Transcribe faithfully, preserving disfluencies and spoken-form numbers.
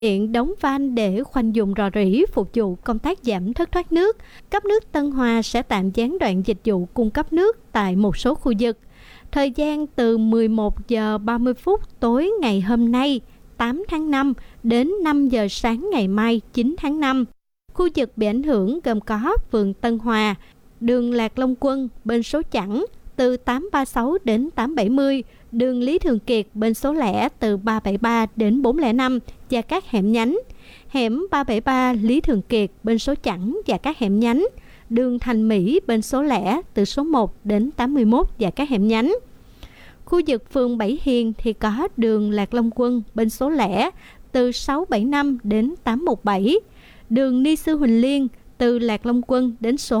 hiện đóng van để khoanh vùng rò rỉ phục vụ công tác giảm thất thoát nước. Cấp nước Tân Hòa sẽ tạm gián đoạn dịch vụ cung cấp nước tại một số khu vực. Thời gian từ mười một giờ ba mươi phút tối ngày hôm nay tám tháng năm đến năm giờ sáng ngày mai chín tháng năm. Khu vực bị ảnh hưởng gồm có phường Tân Hòa, đường Lạc Long Quân bên số chẵn từ tám ba sáu đến tám bảy mươi, đường Lý Thường Kiệt bên số lẻ từ ba bảy ba đến bốn không năm và các hẻm nhánh, hẻm ba bảy ba Lý Thường Kiệt bên số chẵn và các hẻm nhánh, đường Thành Mỹ bên số lẻ từ số một đến tám mươi mốt và các hẻm nhánh. Khu vực phường Bảy Hiền thì có đường Lạc Long Quân bên số lẻ từ sáu bảy năm đến tám một bảy, đường Ni Sư Huỳnh Liên từ Lạc Long Quân đến số